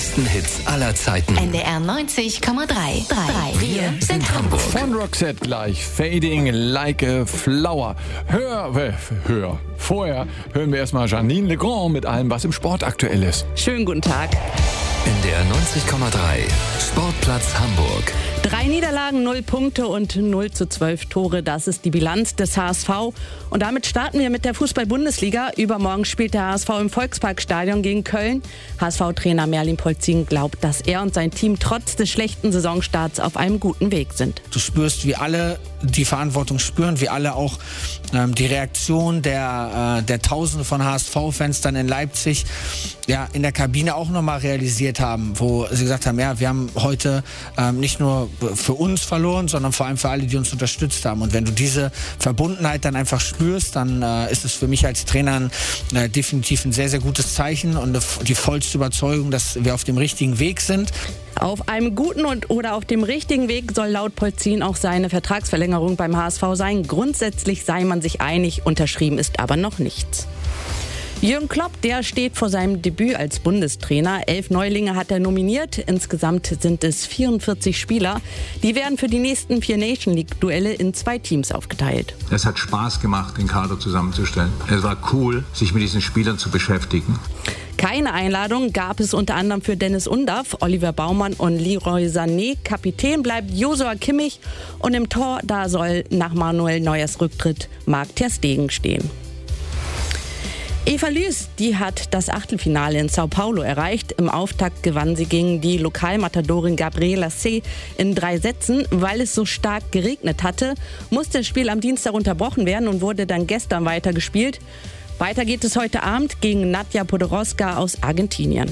größten Hits aller Zeiten. NDR 90,3. Wir sind Hamburg. Von Roxette gleich. Fading like a flower. Vorher hören wir erstmal Janine Legrand mit allem, was im Sport aktuell ist. Schönen guten Tag. NDR 90,3. Sportplatz Hamburg. 3 Niederlagen, 0 Punkte und 0:12 Tore. Das ist die Bilanz des HSV. Und damit starten wir mit der Fußball-Bundesliga. Übermorgen spielt der HSV im Volksparkstadion gegen Köln. HSV-Trainer Merlin Polzin glaubt, dass er und sein Team trotz des schlechten Saisonstarts auf einem guten Weg sind. Du spürst, wie alle die Verantwortung spüren, wie alle auch die Reaktion der Tausende von HSV-Fans dann in Leipzig in der Kabine auch nochmal realisiert haben, wo sie gesagt haben, ja, wir haben heute nicht nur für uns verloren, sondern vor allem für alle, die uns unterstützt haben. Und wenn du diese Verbundenheit dann einfach spürst, dann ist es für mich als Trainer definitiv ein sehr, sehr gutes Zeichen und die vollste Überzeugung, dass wir auf dem richtigen Weg sind. Auf einem guten oder auf dem richtigen Weg soll laut Polzin auch seine Vertragsverlängerung beim HSV sein. Grundsätzlich sei man sich einig, unterschrieben ist aber noch nichts. Jürgen Klopp, der steht vor seinem Debüt als Bundestrainer. 11 Neulinge hat er nominiert. Insgesamt sind es 44 Spieler. Die werden für die nächsten 4 Nation League-Duelle in 2 Teams aufgeteilt. Es hat Spaß gemacht, den Kader zusammenzustellen. Es war cool, sich mit diesen Spielern zu beschäftigen. Keine Einladung gab es unter anderem für Dennis Undaff, Oliver Baumann und Leroy Sané. Kapitän bleibt Joshua Kimmich und im Tor, da soll nach Manuel Neuers Rücktritt Marc ter Stegen stehen. Eva Lüß, die hat das Achtelfinale in Sao Paulo erreicht. Im Auftakt gewann sie gegen die Lokalmatadorin Gabriela C. in 3 Sätzen. Weil es so stark geregnet hatte, musste das Spiel am Dienstag unterbrochen werden und wurde dann gestern weitergespielt. Weiter geht es heute Abend gegen Nadja Podoroska aus Argentinien.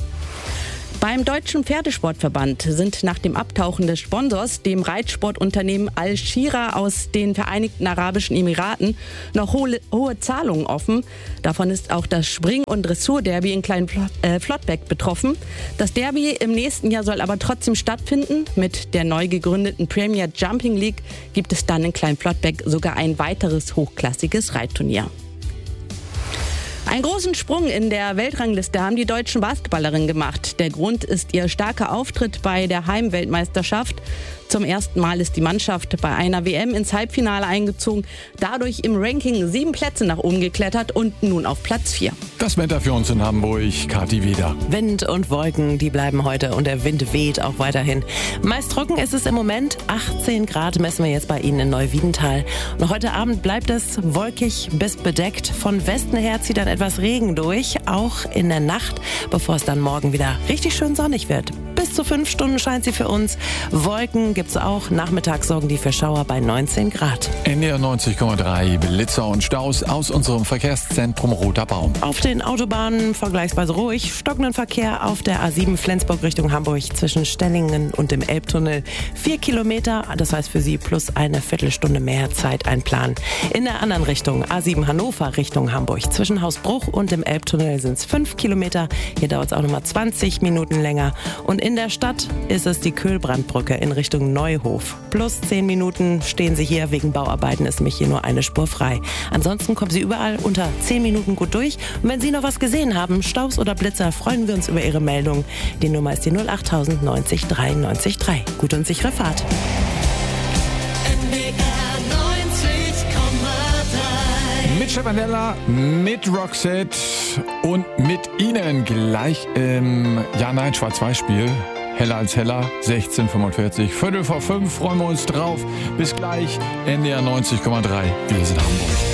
Beim Deutschen Pferdesportverband sind nach dem Abtauchen des Sponsors, dem Reitsportunternehmen Al-Shira aus den Vereinigten Arabischen Emiraten, noch hohe Zahlungen offen. Davon ist auch das Spring- und Dressur-Derby in Klein-Flottbek betroffen. Das Derby im nächsten Jahr soll aber trotzdem stattfinden. Mit der neu gegründeten Premier Jumping League gibt es dann in Klein-Flottbek sogar ein weiteres hochklassiges Reitturnier. Einen großen Sprung in der Weltrangliste haben die deutschen Basketballerinnen gemacht. Der Grund ist ihr starker Auftritt bei der Heimweltmeisterschaft. Zum ersten Mal ist die Mannschaft bei einer WM ins Halbfinale eingezogen, dadurch im Ranking 7 Plätze nach oben geklettert und nun auf Platz 4. Das Wetter für uns in Hamburg, Kathi Weder. Wind und Wolken, die bleiben heute und der Wind weht auch weiterhin. Meist trocken ist es im Moment, 18 Grad messen wir jetzt bei Ihnen in Neuwiedental. Und heute Abend bleibt es wolkig bis bedeckt. Von Westen her zieht dann etwas Regen durch, auch in der Nacht, bevor es dann morgen wieder richtig schön sonnig wird. Bis zu 5 Stunden scheint sie für uns. Wolken gibt's auch. Nachmittags sorgen die für Schauer bei 19 Grad. NDR 90,3 Blitzer und Staus aus unserem Verkehrszentrum Roter Baum. Auf den Autobahnen vergleichsweise ruhig. Stockenden Verkehr auf der A7 Flensburg Richtung Hamburg zwischen Stellingen und dem Elbtunnel. 4 Kilometer, das heißt für Sie plus eine Viertelstunde mehr Zeit einplanen. In der anderen Richtung, A7 Hannover Richtung Hamburg. Zwischen Hausbruch und dem Elbtunnel sind es 5 Kilometer. Hier dauert es auch nochmal 20 Minuten länger. Und in der Stadt ist es die Köhlbrandbrücke in Richtung Neuhof. Plus 10 Minuten stehen Sie hier. Wegen Bauarbeiten ist nämlich hier nur eine Spur frei. Ansonsten kommen Sie überall unter 10 Minuten gut durch. Und wenn Sie noch was gesehen haben, Staus oder Blitzer, freuen wir uns über Ihre Meldung. Die Nummer ist die 08000 90 93 3. Gute und sichere Fahrt. Mit Stefanella, mit Roxette und mit Ihnen gleich im Schwarz-Weiß-Spiel. Heller als heller, 16:45, 4:45, freuen wir uns drauf. Bis gleich, NDR 90,3. Wir sind Hamburg.